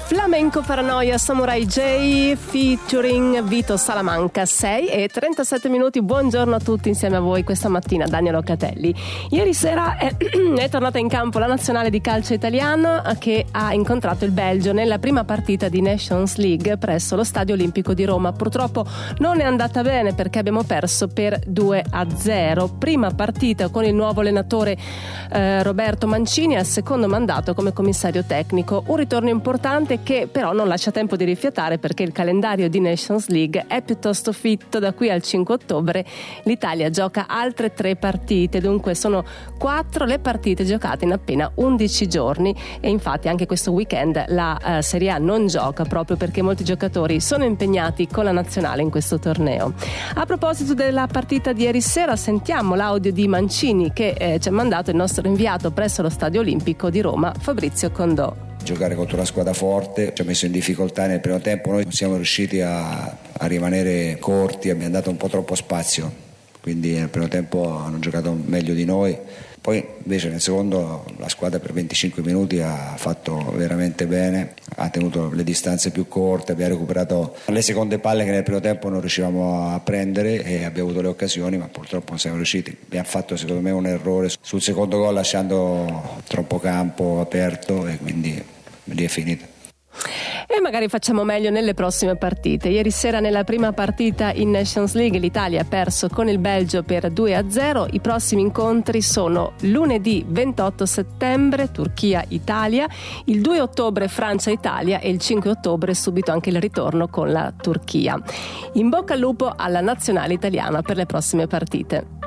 Flamenco Paranoia Samurai J featuring Vito Salamanca. 6:37. Buongiorno a tutti, insieme a voi questa mattina Daniel Locatelli. Ieri sera è tornata in campo la nazionale di calcio italiana che ha incontrato il Belgio nella prima partita di Nations League presso lo Stadio Olimpico di Roma. Purtroppo non è andata bene perché abbiamo perso per 2-0. Prima partita con il nuovo allenatore Roberto Mancini al secondo mandato come commissario tecnico. Un ritorno importante che però non lascia tempo di rifiatare perché il calendario di Nations League è piuttosto fitto. Da qui al 5 ottobre l'Italia gioca altre 3 partite, dunque sono 4 le partite giocate in appena 11 giorni e infatti anche questo weekend la Serie A non gioca proprio perché molti giocatori sono impegnati con la nazionale in questo torneo. A proposito della partita di ieri sera, sentiamo l'audio di Mancini che ci ha mandato il nostro inviato presso lo Stadio Olimpico di Roma, Fabrizio Condò. Giocare contro una squadra forte ci ha messo in difficoltà nel primo tempo, noi non siamo riusciti a rimanere corti, abbiamo dato un po' troppo spazio, quindi nel primo tempo hanno giocato meglio di noi, poi invece nel secondo la squadra per 25 minuti ha fatto veramente bene, ha tenuto le distanze più corte, abbiamo recuperato le seconde palle che nel primo tempo non riuscivamo a prendere e abbiamo avuto le occasioni ma purtroppo non siamo riusciti. Abbiamo fatto secondo me un errore sul secondo gol lasciando troppo campo aperto e quindi lì è finita. E magari facciamo meglio nelle prossime partite. Ieri sera nella prima partita in Nations League l'Italia ha perso con il Belgio per 2-0. I prossimi incontri sono lunedì 28 settembre Turchia-Italia, il 2 ottobre Francia-Italia e il 5 ottobre subito anche il ritorno con la Turchia. In bocca al lupo alla nazionale italiana per le prossime partite.